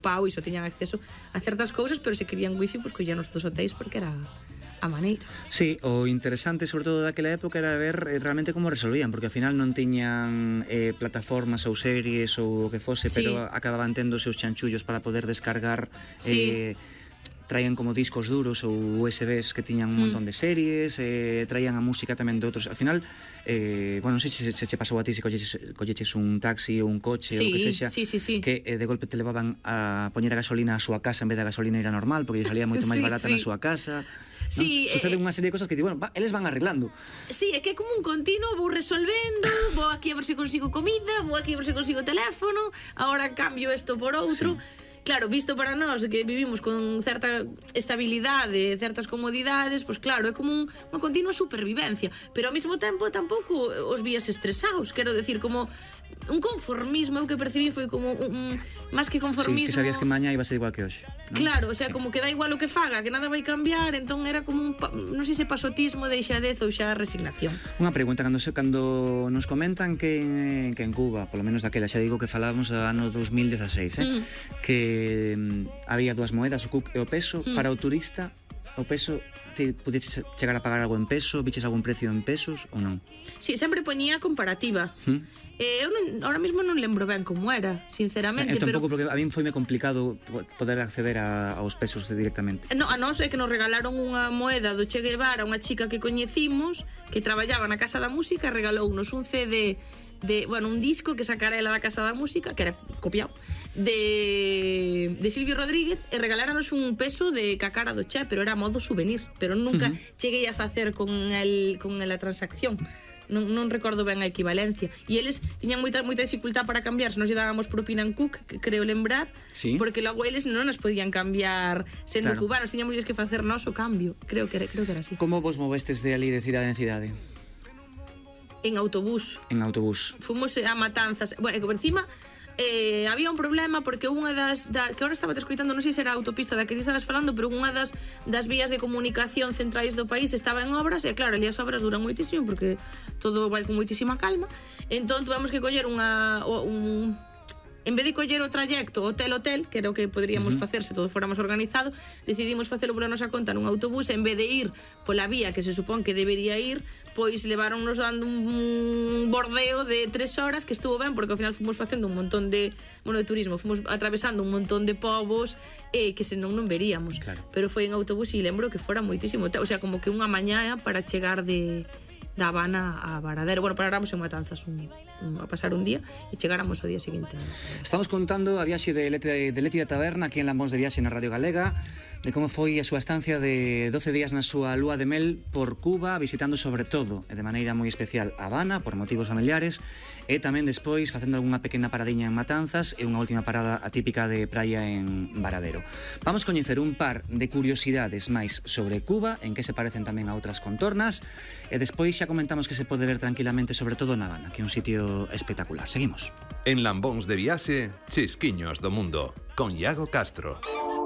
pau e só tiñan acceso a certas cousas, pero se querían wifi, pois collían os dos hotéis porque era a maneira. Sí, o interesante sobre todo daquela época era ver realmente como resolvían, porque ao final non tiñan plataformas ou series ou o que fose, Sí. pero acababan tendo os seus chanchullos para poder descargar. Sí. Traían como discos duros ou USBs que tiñan un montón de series, traían a música tamén de outros. Al final, bueno, non sei se che pasou a ti se colleches un taxi ou un coche ou que sexa, sí. que de golpe te levaban a poñer a gasolina á súa casa en vez da gasolineira normal, porque lle salía moito máis barata na súa casa. Sí, ¿no? Suceden unha serie de cosas que bueno, eles van arreglando. Sí, é que é como un continuo, vou resolvendo, vou aquí a ver se consigo comida, vou aquí a ver se consigo teléfono, agora cambio isto por outro. Sí. Claro, visto para nós que vivimos con certa estabilidade, certas comodidades, pois claro, é como unha continua supervivencia, pero ao mesmo tempo tampouco os vías estresados, quero decir, como un conformismo, eu que percibí foi como máis que conformismo. Sí, que sabías que mañá iba a ser igual que hoxe, ¿no? Claro, o sea, como que dá igual o que faga, que nada vai cambiar, entón era como non sei se pasotismo, deixadez ou xa resignación. Unha pregunta, cando nos comentan que en Cuba, polo menos daquela, xa digo que falábamos do ano 2016, que había dúas moedas, o cuc e o peso, para o turista, o peso, ti pudeches chegar a pagar algo en peso, viches algún precio en pesos ou non? Sí, sempre poñía comparativa. Eu ahora mesmo non lembro ben como era, sinceramente. Tampouco, porque a min foime complicado poder acceder aos pesos directamente. No, a nós é que nos regalaron unha moeda do Che Guevara, unha chica que coñecimos, que traballaba na Casa da Música, regalounos un CD bueno, un disco que sacara ela da Casa da Música, que era copiado, de Silvio Rodríguez, e regaláranos un peso de cacara do Che, pero era a modo souvenir, pero nunca cheguei a facer con a transacción. Non recordo ben a equivalencia. E eles tiñan moita dificultad para cambiar, se nos lle dábamos propina en Cook, que creo lembrar, ¿sí? Porque logo eles non nos podían cambiar sendo cubanos, tiñamos que facer nós o cambio. Creo que era así. Como vos movestes de ali de cidade en cidade? En autobús. En autobús. Fomos a Matanzas. Bueno, que por encima había un problema porque unha que ahora estaba escoitando, non sei se era a autopista da que ti estabas falando, pero unha das vías de comunicación centrais do país estaba en obras, e claro, ali as obras duran moitísimo porque todo vai con moitísima calma. Entón tuvemos que coller en vez de coller o trayecto hotel-hotel, que era o que poderíamos facer se todo fóramos organizado, decidimos facelo pola nosa conta nun autobús, en vez de ir pola vía que se supón que debería ir, pois leváronnos dando un bordeo de 3 horas, que estuvo ben, porque ao final fomos facendo un montón de turismo, fomos atravesando un montón de povos que senón non veríamos, claro. Pero foi en autobús e lembro que fora moitísimo, o sea, como que unha mañá para chegar da Habana a Varadero. Bueno, paráramos en Matanzas a pasar un día e chegáramos ao día seguinte. Estamos contando a viaxe de Leti da Taberna aquí en Lambóns de Viaxe na Radio Galega, de como foi a súa estancia de 12 días na súa lúa de mel por Cuba, visitando sobre todo e de maneira moi especial Habana por motivos familiares, e tamén despois facendo algunha pequena paradiña en Matanzas e unha última parada atípica de praia en Varadero. Vamos coñecer un par de curiosidades máis sobre Cuba, en que se parecen tamén a outras contornas, e despois xa comentamos que se pode ver tranquilamente sobre todo na Habana, que é un sitio espectacular. Seguimos. En Lambóns de Viaxe, Chisquiños do Mundo, con Iago Castro.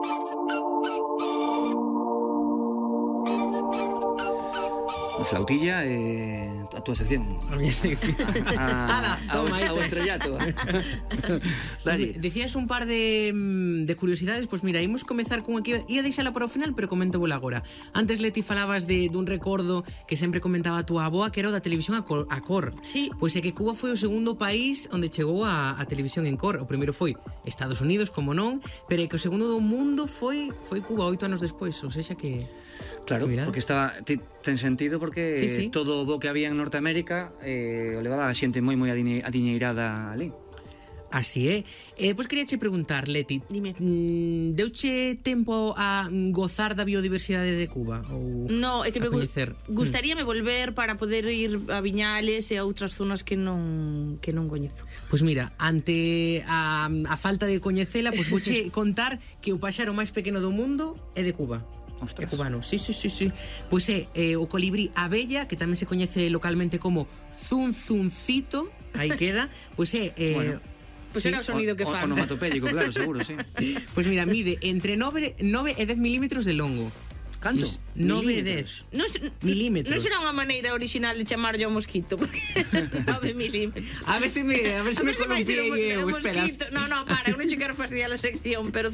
Flautilla, a túa sección. A miña sección. Ao estrellato. Decías un par de curiosidades, pois mira, imos comezar con aquí, ia deixala para o final, pero comentóbola agora. Antes, Leti, falabas dun recordo que sempre comentaba a túa avoa, que era o da televisión a cor. Sí. Pois é que Cuba foi o segundo país onde chegou a televisión en cor. O primeiro foi Estados Unidos, como non, pero é que o segundo do mundo foi Cuba 8 anos despois, ou seja que... Claro, porque ten sentido porque sí. Todo o bo que había en Norteamérica o levaba a xente moi adiñeirada ali. Así é. Pois queríache preguntar, Leti, dime, deuche tempo a gozar da biodiversidade de Cuba? Ou no, é que me gustaríame volver para poder ir a Viñales e a outras zonas que non coñezo. Pois mira, ante a falta de coñecela, pois vouche contar que o paxaro máis pequeno do mundo é de Cuba. Ostras. É cubano, sí. Pois é o colibrí abella, que tamén se coñece localmente como zunzuncito, aí queda, pois é... bueno. Pois era o sonido que fan. Onomatopéyico, claro, seguro, sí. Pois mira, mide entre 9 e 10 milímetros de longo. Canto? 9 e 10 milímetros. Non será unha maneira original de chamarlle ao mosquito, porque 9 milímetros. A ver se me columpiei eu, espera. No, para, eu non che quero fastidiar a sección, pero